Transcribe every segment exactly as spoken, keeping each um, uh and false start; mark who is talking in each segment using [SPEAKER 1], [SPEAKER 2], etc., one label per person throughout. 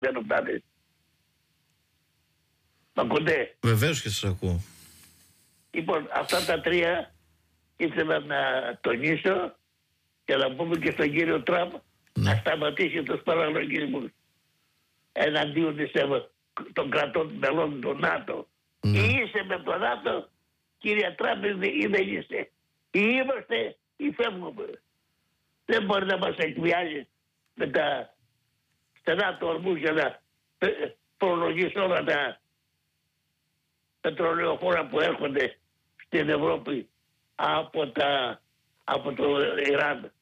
[SPEAKER 1] δεν ρωτάνε. Μ' ακούτε?
[SPEAKER 2] Βεβαίως και σας ακούω.
[SPEAKER 1] Λοιπόν, αυτά τα τρία ήθελα να τονίσω και να πούμε και στον κύριο Τραμπ ναι. να σταματήσει τους παραλογισμούς εναντίον των κρατών μελών του ΝΑΤΟ. Ναι. Ή είσαι με το ΝΑΤΟ, κύριε Τραμπ, ή δεν είστε. Ή είμαστε ή φεύγουμε. Δεν μπορεί να μας εκβιάζει με τα στενά του ορμού για να προλογίσει όλα τα πετρολαιοφόρα που έρχονται στην Ευρώπη από, τα, από το Ιράν.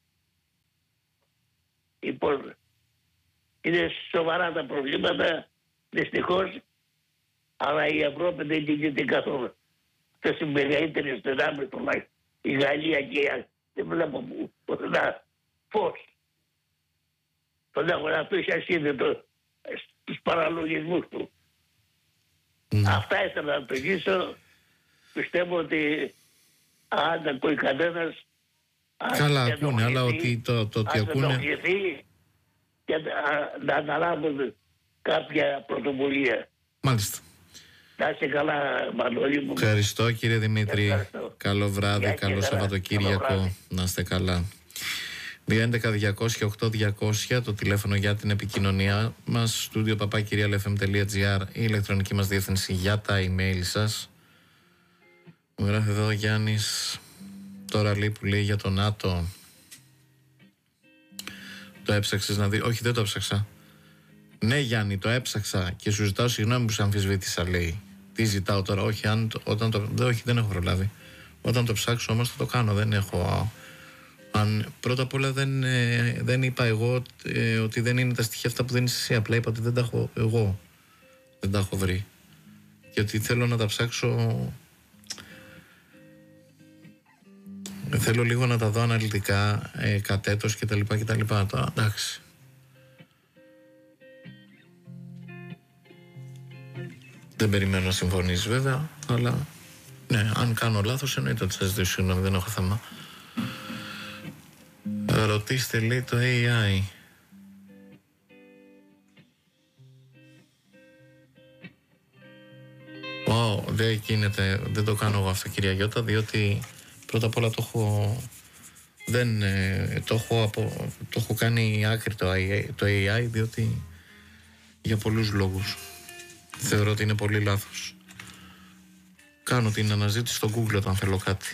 [SPEAKER 1] Λοιπόν, είναι σοβαρά τα προβλήματα, δυστυχώς, αλλά η Ευρώπη δεν κινείται καθόλου. Αυτές οι μεγαλύτερες δυνάμεις τουλάχιστον, η Γαλλία και η δεν βλέπω πουθενά φως. Τον έχουν αφήσει ασύνδετο στους παραλογισμούς του. Mm. Αυτά ήθελα να τονίσω. Πιστεύω ότι αν ακούει κανένας,
[SPEAKER 2] καλά ακούνε, αλλά ότι το, το ότι ακούνε
[SPEAKER 1] και να αναλάβουν κάποια πρωτοβουλία.
[SPEAKER 2] Μάλιστα.
[SPEAKER 1] Να είστε καλά, Μανώλη μου.
[SPEAKER 2] Ευχαριστώ, κύριε Δημήτρη. Καλό βράδυ, για καλό Σαββατοκύριακο. Να είστε καλά. δύο έντεκα διακόσια οκτώ διακόσια το τηλέφωνο για την επικοινωνία μας, στούντιο παπάκυριαλεφm τελεία gr, η ηλεκτρονική μας διεύθυνση για τα email σας. Μου γράφει εδώ ο Γιάννης, τώρα λέει που λέει για το ΝΑΤΟ. Το έψαξες να δει? Όχι, δεν το έψαξα. Ναι, Γιάννη, το έψαξα και σου ζητάω συγγνώμη που σε αμφισβήτησα, λέει. Τι ζητάω τώρα? Όχι, αν, όταν το, δε, όχι, δεν έχω προλάβει. Όταν το ψάξω όμως θα το κάνω, δεν έχω. Αν, πρώτα απ' όλα δεν, ε, δεν είπα εγώ ε, ότι δεν είναι τα στοιχεία αυτά που δεν είσαι εσύ. Απλά είπα ότι δεν τα έχω εγώ. Δεν τα έχω βρει. Και ότι θέλω να τα ψάξω. Θέλω λίγο να τα δω αναλυτικά, ε, κατέτος και τα λοιπά και τα λοιπά. Τώρα, εντάξει. Δεν περιμένω να συμφωνήσεις βέβαια, αλλά ναι, αν κάνω λάθος εννοείται ότι θα ζητήσω συγγνώμη, δεν έχω θέμα. Ρωτήστε, λέει, το έι άι. Wow, δεν γίνεται, δεν το κάνω εγώ αυτό, κυρία Γιώτα, διότι πρώτα απ' όλα το έχω, δεν, ε, το έχω, απο, το έχω κάνει άκρη το, το έι άι, διότι για πολλούς λόγους θεωρώ ότι είναι πολύ λάθος. Κάνω την αναζήτηση στο Google όταν θέλω κάτι,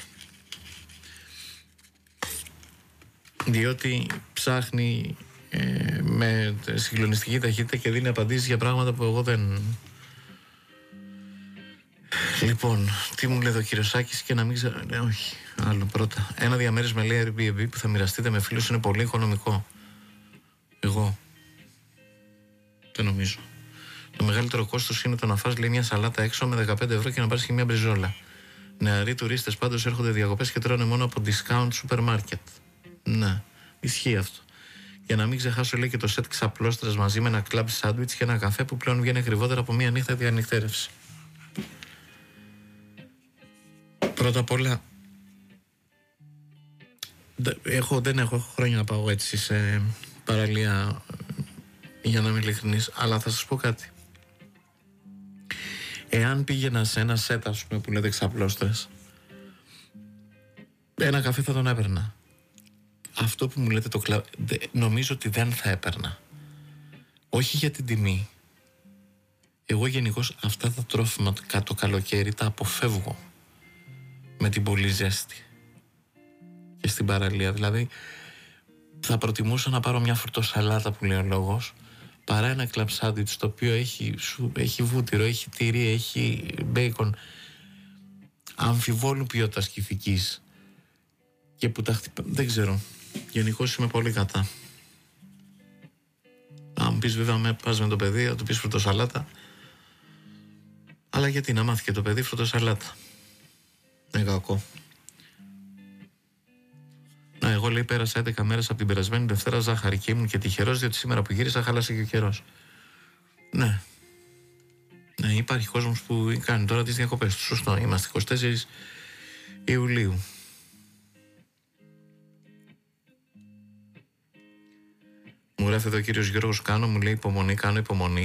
[SPEAKER 2] διότι ψάχνει ε, με συγκλονιστική ταχύτητα και δίνει απαντήσεις για πράγματα που εγώ δεν. Λοιπόν, τι μου λέει εδώ ο κύριος Σάκης, και να μην ξέρω. Ναι, όχι, άλλο πρώτα. Ένα διαμέρισμα, λέει, Airbnb που θα μοιραστείτε με φίλους είναι πολύ οικονομικό. Εγώ δεν νομίζω. Το μεγαλύτερο κόστος είναι το να φας, λέει, μια σαλάτα έξω με δεκαπέντε ευρώ και να πάρεις και μια μπριζόλα. Νεαροί τουρίστες πάντως έρχονται διακοπές και τρώνε μόνο από discount supermarket. Ναι, ισχύει αυτό. Για να μην ξεχάσω, λέει, και το σετ ξαπλώστρας μαζί με ένα κλαμπ σάντουιτς και ένα καφέ που πλέον βγαίνει ακριβότερα από μια νύχτα διανυκτέρευση. Πρώτα απ' όλα, έχω, δεν έχω, έχω χρόνια να πάω έτσι σε παραλία, για να είμαι ειλικρινής, αλλά θα σας πω κάτι. Εάν πήγαινα σε ένα σετ, ας πούμε, που λέτε ξαπλώστρες, ένα καφέ θα τον έπαιρνα. Αυτό που μου λέτε το κλαμπ, νομίζω ότι δεν θα έπαιρνα. Όχι για την τιμή. Εγώ γενικώς αυτά τα τρόφιμα το καλοκαίρι τα αποφεύγω με την πολύ ζέστη και στην παραλία. Δηλαδή θα προτιμούσα να πάρω μια φρουτοσαλάτα που λέει ο λόγος, παρά ένα κλαμπ σάντουιτς το οποίο έχει, σου, έχει βούτυρο, έχει τυρί, έχει μπέικον αμφιβόλου ποιότητας και ηθικής, και που τα χτυπά. Δεν ξέρω, γενικώς είμαι πολύ κατά. Αν μου πεις βέβαια, με πας με το παιδί, θα του πεις φρουτοσαλάτα, αλλά γιατί να μάθει και το παιδί φρουτοσαλάτα? Είναι κακό. Να, εγώ, λέει, πέρασα έντεκα μέρες από την περασμένη Δευτέρα ζάχαρη και ήμουν και τυχερός, διότι σήμερα που γύρισα χάλασε και ο καιρός. Ναι. Ναι, υπάρχει κόσμος που κάνει τώρα τις διακοπές του. Σωστό, είμαστε εικοστή τέταρτη Ιουλίου. Μου Μου γράφει εδώ ο κύριος Γιώργος, κάνω, μου λέει υπομονή, κάνω υπομονή.